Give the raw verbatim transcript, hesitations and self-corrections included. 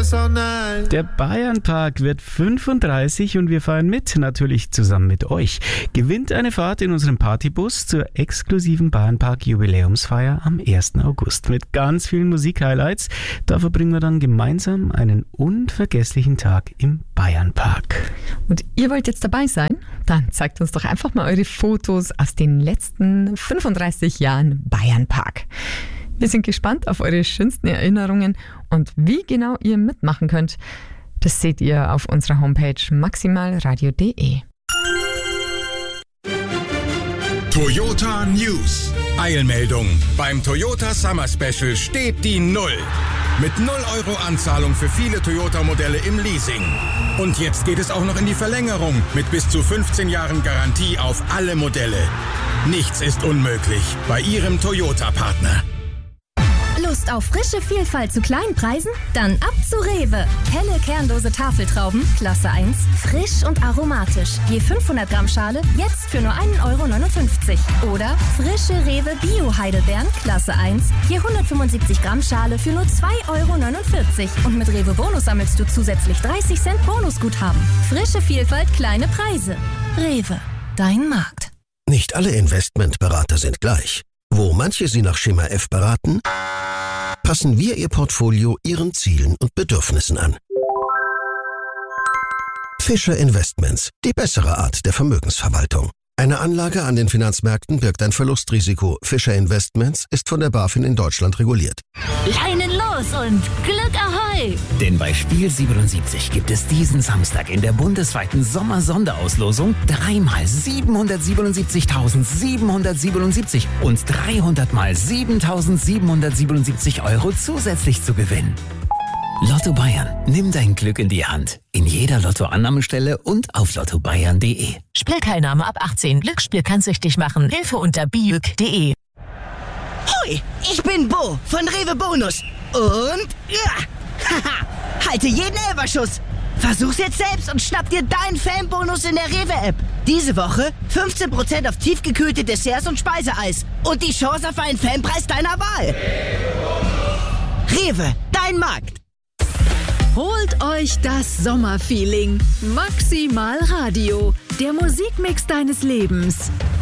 so nice. Der Bayernpark wird fünfunddreißig und wir feiern mit, natürlich zusammen mit euch. Gewinnt eine Fahrt in unserem Partybus zur exklusiven Bayernpark-Jubiläumsfeier am ersten August mit ganz vielen Musik-Highlights. Da verbringen wir dann gemeinsam einen unvergesslichen Tag im Bayernpark. Und ihr wollt jetzt dabei sein? Dann zeigt uns doch einfach mal eure Fotos aus den letzten fünfunddreißig Jahren Bayernpark. Wir sind gespannt auf eure schönsten Erinnerungen und wie genau ihr mitmachen könnt. Das seht ihr auf unserer Homepage maximalradio punkt de. Toyota News. Eilmeldung. Beim Toyota Summer Special steht die Null. Mit null Euro Anzahlung für viele Toyota-Modelle im Leasing. Und jetzt geht es auch noch in die Verlängerung mit bis zu fünfzehn Jahren Garantie auf alle Modelle. Nichts ist unmöglich bei Ihrem Toyota-Partner. Lust auf frische Vielfalt zu kleinen Preisen? Dann ab zu Rewe. Helle kernlose Tafeltrauben, Klasse eins, frisch und aromatisch. Je fünfhundert Gramm Schale, jetzt für nur ein Euro neunundfünfzig. Oder frische Rewe Bio-Heidelbeeren, Klasse eins, je hundertfünfundsiebzig Gramm Schale für nur zwei Euro neunundvierzig. Und mit Rewe Bonus sammelst du zusätzlich dreißig Cent Bonusguthaben. Frische Vielfalt, kleine Preise. Rewe, dein Markt. Nicht alle Investmentberater sind gleich. Wo manche Sie nach Schema F beraten, passen wir Ihr Portfolio Ihren Zielen und Bedürfnissen an. Fischer Investments, die bessere Art der Vermögensverwaltung. Eine Anlage an den Finanzmärkten birgt ein Verlustrisiko. Fischer Investments ist von der BaFin in Deutschland reguliert. Leinen los und Glück Ahoi! Denn bei Spiel siebenundsiebzig gibt es diesen Samstag in der bundesweiten Sommer-Sonderauslosung dreimal siebenhundertsiebenundsiebzigtausendsiebenhundertsiebenundsiebzig und dreihundert mal siebentausendsiebenhundertsiebenundsiebzig Euro zusätzlich zu gewinnen. Lotto Bayern, nimm dein Glück in die Hand. In jeder Lottoannahmestelle und auf lotto bayern punkt de. Spielteilnahme ab achtzehn. Glücksspiel kann süchtig machen. Hilfe unter biüg punkt de. Hoi, ich bin Bo von Rewe Bonus. Und ja, haha, halte jeden Elferschuss. Versuch's jetzt selbst und schnapp dir deinen Fanbonus in der Rewe-App. Diese Woche fünfzehn Prozent auf tiefgekühlte Desserts und Speiseeis. Und die Chance auf einen Fanpreis deiner Wahl. Rewe, dein Markt. Holt euch das Sommerfeeling. Maximal Radio, der Musikmix deines Lebens.